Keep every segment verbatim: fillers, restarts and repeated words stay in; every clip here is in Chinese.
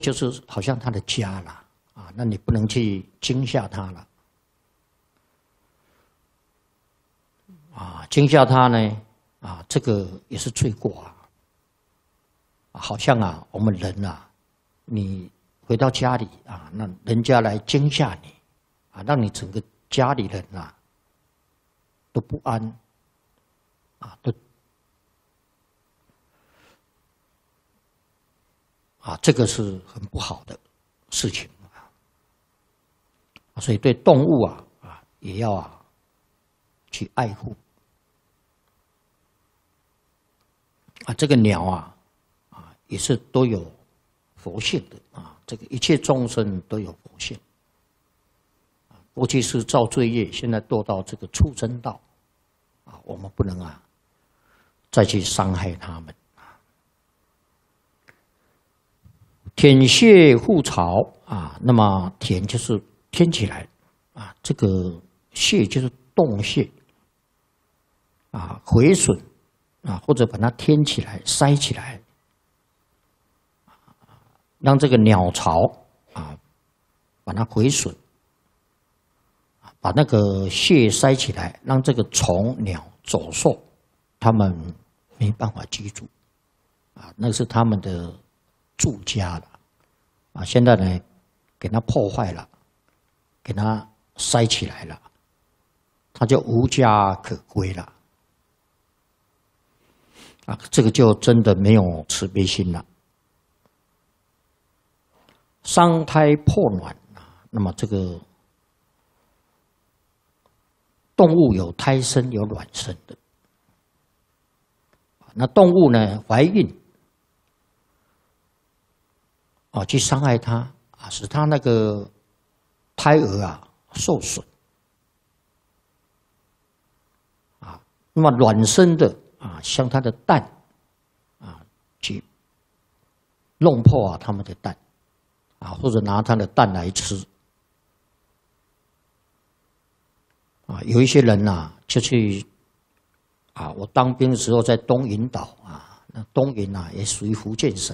就是好像他的家了啊，那你不能去惊吓他了啊，惊吓他呢啊，这个也是罪过啊。好像啊，我们人啊，你回到家里啊，那人家来惊吓你啊，让你整个家里人啊都不安啊，都啊，这个是很不好的事情啊。所以对动物啊啊也要啊去爱护啊。这个鸟啊啊也是都有佛性的啊，这个一切众生都有佛性。过去是造罪业，现在堕到这个畜生道啊，我们不能啊再去伤害他们。舔穴覆巢啊，那么舔就是添起来啊，这个穴就是洞穴啊，毁损啊，或者把它添起来、塞起来，让这个鸟巢啊把它毁损，把那个穴塞起来，让这个虫、鸟、走兽它们没办法居住啊，那是他们的住家了啊！现在呢，给它破坏了，给它塞起来了，它就无家可归了啊！这个就真的没有慈悲心了。伤胎破卵啊，那么这个动物有胎生有卵生的，那动物呢怀孕。啊，去伤害它啊，使它那个胎儿啊受损啊。那么卵生的啊，像它的蛋啊，去弄破啊它们的蛋啊，或者拿它的蛋来吃啊。有一些人呐、啊，就去啊，我当兵的时候在东引岛啊，那东引啊也属于福建省。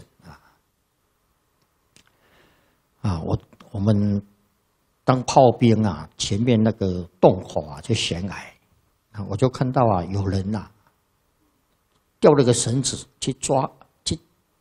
啊，我我们当炮兵啊，前面那个洞口啊就悬崖，啊，我就看到啊有人呐、啊，吊了个绳子去抓，去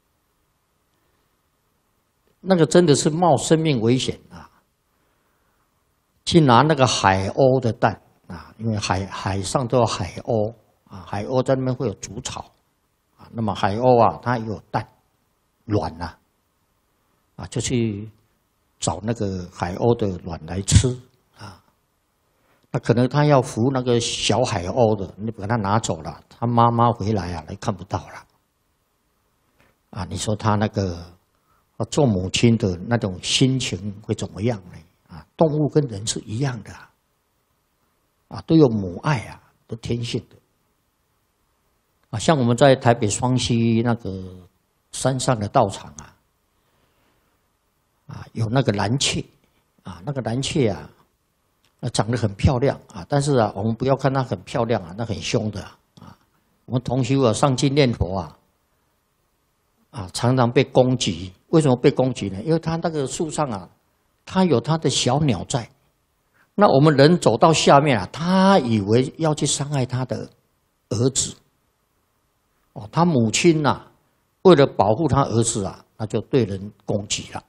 那个真的是冒生命危险啊，去拿那个海鸥的蛋啊，因为海海上都有海鸥啊，海鸥在那边会有筑巢啊，那么海鸥啊它有蛋卵呐，啊就去找那个海鸥的卵来吃啊，那可能他要孵那个小海鸥的，你把它拿走了，他妈妈回来啊，来看不到了，啊，你说他那个做母亲的那种心情会怎么样呢？啊，动物跟人是一样的啊，啊，都有母爱啊，都天性的啊，像我们在台北双溪那个山上的道场啊。啊，有那个蓝雀，啊，那个蓝雀啊，那长得很漂亮啊，但是啊，我们不要看它很漂亮啊，那很凶的啊。我们同修啊，上进念佛啊，啊，常常被攻击。为什么被攻击呢？因为它那个树上啊，它有它的小鸟在。那我们人走到下面啊，他以为要去伤害他的儿子。哦，他母亲呐、啊，为了保护他儿子啊，那就对人攻击了。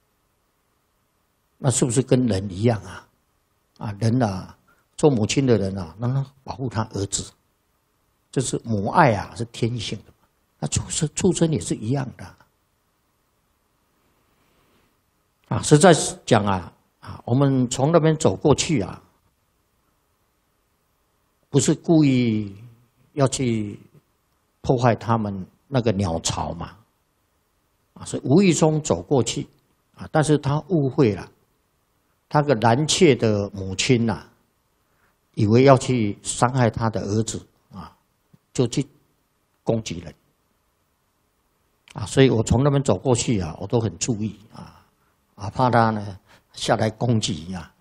那是不是跟人一样啊？啊，人啊，做母亲的人啊，让他保护他儿子，这是母爱啊，是天性的。那畜生畜生也是一样的啊。实在是讲啊啊，我们从那边走过去啊，不是故意要去破坏他们那个鸟巢嘛，啊，是无意中走过去啊，但是他误会了。他个蓝雀的母亲呐、啊，以为要去伤害他的儿子啊，就去攻击人啊，所以我从那边走过去啊，我都很注意啊，啊，怕他呢下来攻击啊。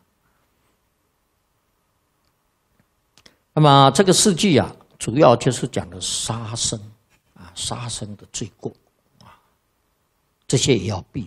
那么这个事迹啊，主要就是讲的杀生啊，杀生的罪过啊，这些也要避免。